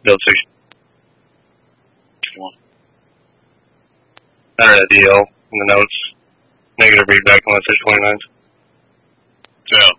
build 6. Enter that DL in the notes. Negative readback unless there's 29s. Yeah.